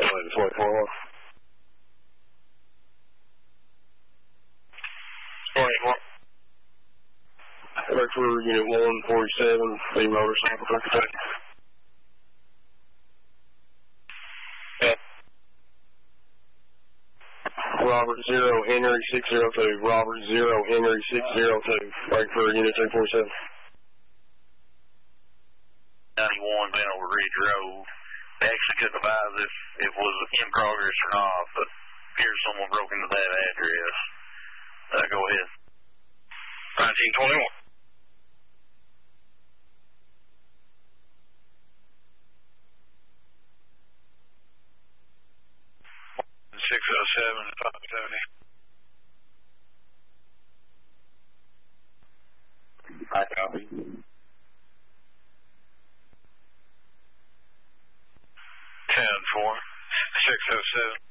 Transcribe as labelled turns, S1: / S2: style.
S1: It's 24.
S2: 24.
S1: Search for Unit 147, the motorcycle truck attack.
S2: Yeah.
S1: Robert 0, Henry 602. Robert 0, Henry 602. Break for Unit 247.
S2: 91 been over Ridge Road. They actually couldn't advise if it was in progress or not, but appears someone broke into that address. Go ahead.
S3: 1921. 607 and 570.
S2: I copy.
S3: 10-4, 607.